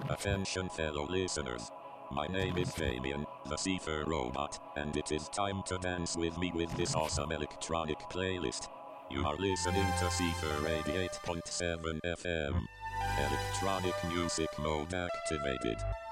Attention fellow listeners. My name is Fabian, the Seafer Robot, and it is time to dance with me with this awesome electronic playlist. You are listening to Seafer 88.7 FM. Electronic music mode activated.